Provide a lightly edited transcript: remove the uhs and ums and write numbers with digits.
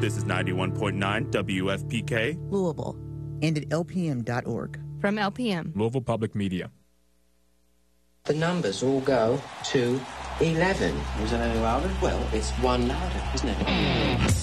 This is 91.9 WFPK, Louisville, and at lpm.org. From LPM, Louisville Public Media. The numbers all go to 11. Is that any louder? Well, it's one louder, isn't it?